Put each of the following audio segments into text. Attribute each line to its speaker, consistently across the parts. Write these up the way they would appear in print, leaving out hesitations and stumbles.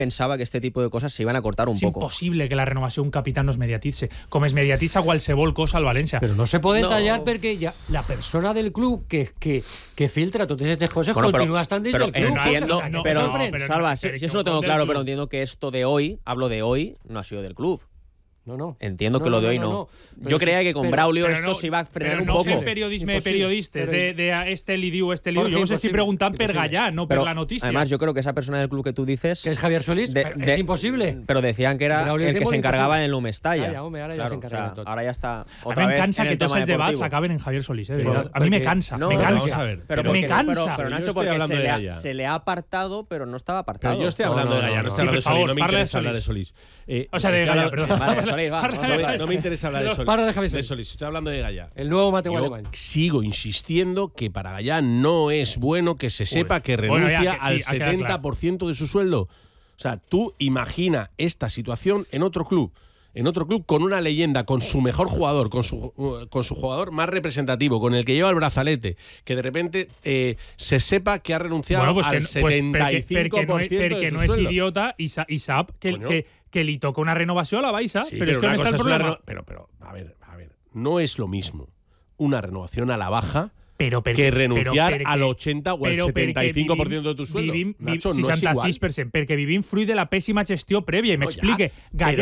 Speaker 1: pensava que este tipus de coses se iban a cortar un poco.
Speaker 2: És impossible que la renovació d'un capità no es mediatitze, com es mediatitza qualsevol cosa al València.
Speaker 3: Però no se pot tallar perquè ja la persona del club que filtra totes aquestes coses continua estant dins del club.
Speaker 1: Pero Salva, si eso lo tengo claro, pero entiendo que esto de hoy, hablo de hoy, no ha sido del club.
Speaker 3: No.
Speaker 1: Entiendo que lo de hoy no. Yo creía que con Braulio esto se iba a frenar un poco.
Speaker 2: Però no fem periodisme de periodistes, de este li diu. Jo us estic preguntant per Gallà, no per la notícia.
Speaker 1: Además, yo creo que esa persona del club que tú dices...
Speaker 3: Que es Javier Solís, es imposible.
Speaker 1: Pero decían que era el que se encargaba en el Mestalla.
Speaker 3: Ahora ya se encarga de todo.
Speaker 1: Ahora ya está
Speaker 2: otra vez. A mí me cansa que todos els debats acaben en Javier Solís, de verdad. A mí me cansa, me cansa. Me cansa.
Speaker 1: Pero Nacho, porque se le ha apartado, pero no estaba apartado.
Speaker 4: Pero yo estoy hablando de Gallà, no estoy hablando de Solís, no me interesa hablar de Solís.
Speaker 2: O sea, de Gallà, perdón.
Speaker 1: Vale, Solís, va.
Speaker 4: No me interesa hablar de Solís.
Speaker 3: Para de Javier Solís.
Speaker 4: Estoy hablando de Gallà.
Speaker 3: El nuevo Mateu Alemany.
Speaker 4: Sigo insistiendo que para Gallà no es bueno que se sepa que renuncia al 70% de su sueldo. O sea, tú imagina esta situación en otro club. En otro club con una leyenda, con su mejor jugador, con su jugador más representativo, con el que lleva el brazalete, que de repente se sepa que ha renunciado al 75%
Speaker 2: perquè
Speaker 4: de su
Speaker 2: no és
Speaker 4: sueldo.
Speaker 2: idiota i sap que li toca una renovació a la baixa,
Speaker 4: Sí,
Speaker 2: però és que on està el problema.
Speaker 4: Pero, a ver, no es lo mismo una renovación a la baja
Speaker 2: que
Speaker 4: renunciar al 80 o al 75% de tu sueldo. Nacho, no és igual.
Speaker 2: 66%, perquè vivim fruit de la pèssima gestió prèvia. I m'explique,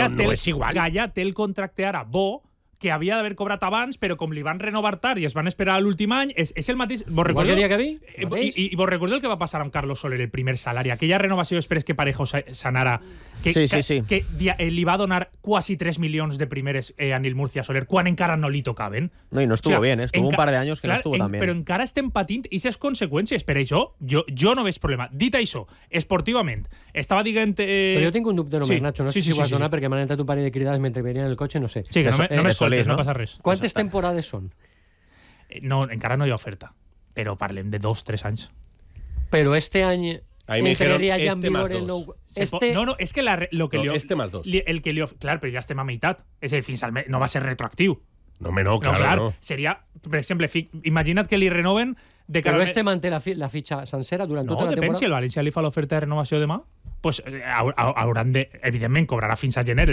Speaker 2: Gallà té el contracte ara bo, que havia d'haver cobrat abans, però com li van renovar tard i es van esperar a l'últim any, és el mateix... Vos recordeu el que va passar amb Carlos Soler, el primer salari? Aquella renovació després que Parejo s'anara, que li va donar quasi 3 milions de primeres a Nil Murcia Soler, quan encara no li tocaven.
Speaker 1: No, i no estuvo bien, estuvo un par de años que no estuvo tan bien.
Speaker 2: Però encara estem patint aquestes conseqüències. Per això, jo no veig problema. Dit això, esportivament, estava dient...
Speaker 3: Però jo tinc un dubte només, Nacho, no sé si ho has donat perquè m'han entrat un parell de cridades mentre venia en el cotxe, no sé.
Speaker 2: Sí, que no m'escoltes, no passa res.
Speaker 3: Quantes temporades són?
Speaker 2: No, encara no hi ha oferta, però parlem de 2-3 anys.
Speaker 3: Però este any...
Speaker 4: Ahí me dijeron este más 2.
Speaker 2: No, és que lo que
Speaker 4: no, este más 2.
Speaker 2: El que clar, però ja estem a meitat. És a dir, fins al mes no va ser retroactiu.
Speaker 4: No, claro.
Speaker 2: Seria, per exemple, imagina't que li renoven...
Speaker 3: Però este manté la fitxa sencera durant tota la temporada?
Speaker 2: No, depèn, si el València li fa l'oferta de renovació demà, pues hauran de, evidentment, cobrarà fins a gener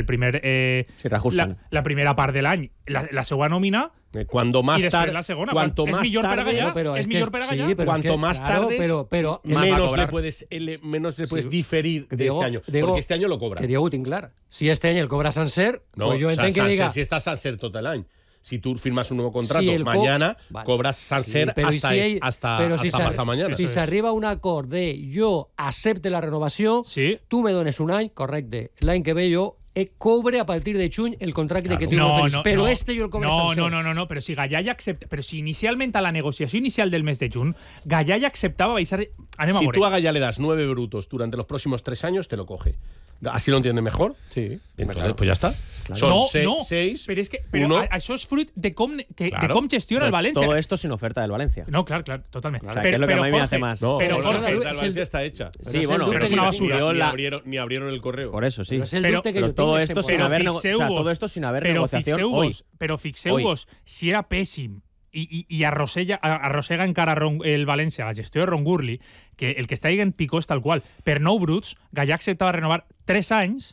Speaker 2: la primera part de l'any, la segona nòmina,
Speaker 4: cuando más
Speaker 2: y después la segona.
Speaker 4: Cuanto más
Speaker 2: tarde, es mejor para Gallà.
Speaker 4: Cuanto más tardes, menos le puedes diferir de este año. Porque este año lo cobra.
Speaker 3: Que Diego, tinc clar. Si este any el cobra sencer,
Speaker 4: no,
Speaker 3: pues yo entenc que diga...
Speaker 4: Si estás sencer todo el año. Si tú firmas un nuevo contrato mañana, cobras Sanser hasta pasado mañana.
Speaker 3: Si s'arriba a un acord de jo accepte la renovació, tu me dones un any, correcte, l'any que ve jo cobre a partir de juny el contracte que tu m'oferis. Però este jo el cobre sencer.
Speaker 2: No, però si Gallà ja accepta... Però si inicialment a la negociació inicial del mes de juny, Gallà ja acceptava baixar... Anem a veure.
Speaker 4: Si tú a Gallà le das 9 brutos durante los próximos 3 años, te lo coge. ¿Así lo entiende mejor?
Speaker 3: Sí.
Speaker 4: Claro, pues ya está.
Speaker 2: Claro.
Speaker 4: Son 6,
Speaker 2: però això és fruit de com gestiona el València.
Speaker 1: Todo esto sin oferta del Valencia.
Speaker 2: No, claro, totalment.
Speaker 1: O sea, que es lo que a mí me hace más.
Speaker 4: No,
Speaker 2: pero
Speaker 4: la oferta del Valencia está hecha.
Speaker 1: Sí, bueno,
Speaker 2: pero es una basura.
Speaker 4: Ni abrieron el correo.
Speaker 1: Por eso, sí.
Speaker 3: Pero
Speaker 1: todo esto sin haber negociación hoy.
Speaker 2: Però fixeu-vos, si era pèssim i arrossega encara el València, la gestió de Ron Gurley, que el que està dient Picó és tal qual. Per 9 bruts, Gallà acceptava renovar 3 anys,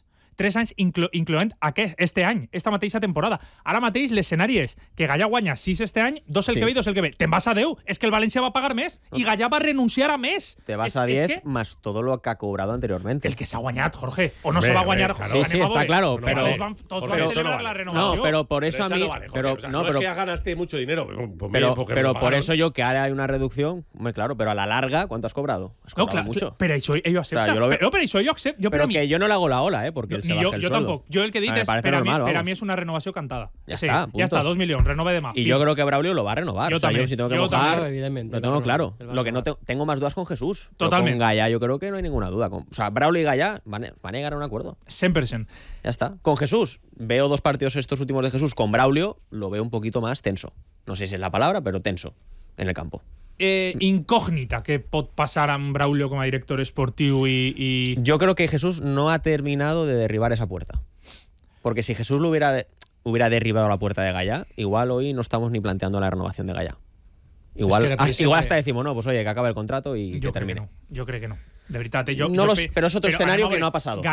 Speaker 2: incloent este any, esta mateixa temporada. Ara mateix l'escenari és que Gallà guanya 6 este any, 2 el que ve i 2 el que ve. Te'n vas a 10, és que el València va pagar més i Gallà va renunciar a més.
Speaker 1: Te vas a 10 más todo lo que ha cobrado anteriormente.
Speaker 2: El que s'ha guanyat, Jorge. O no se va a guanyar.
Speaker 1: Sí, está claro.
Speaker 2: Todos van a celebrar la renovación.
Speaker 1: No, pero por eso a mí...
Speaker 4: No es que ya ganaste mucho dinero.
Speaker 1: Pero por eso yo que ahora hay una reducción, claro, pero a la larga, ¿cuánto has cobrado? Has cobrado mucho.
Speaker 2: Pero això ell ho accepta. Però això jo accepto.
Speaker 1: Pero que yo no le hago la ola, porque
Speaker 2: ni yo tampoco. Yo el que dices, pero a mí es una renovación cantada.
Speaker 1: Ya
Speaker 2: está, 2 millones, renove de más.
Speaker 1: Y yo creo que Braulio lo va a renovar.
Speaker 2: Yo también.
Speaker 1: Si tengo que mojar, lo tengo claro. Lo que no tengo más dudas con Jesús.
Speaker 2: Totalmente.
Speaker 1: Con Gallà yo creo que no hay ninguna duda. O sea, Braulio y Gallà van a llegar a un acuerdo.
Speaker 2: 100%.
Speaker 1: Ya está. Con Jesús, veo 2 partidos estos últimos de Jesús. Con Braulio lo veo un poquito más tenso. No sé si es la palabra, pero tenso en el campo.
Speaker 2: Incògnita que pot passar amb Braulio com a director esportiu y...
Speaker 1: Yo creo que Jesús no ha terminado de derribar esa puerta. Porque si Jesús lo hubiera derribado la puerta de Gallà, igual hoy no estamos ni planteando la renovación de Gallà. Igual hasta decimos, no, pues oye, que acabe el contrato y que termine.
Speaker 2: Yo creo que no. De veritat,
Speaker 1: pero es otro escenario que no ha pasado.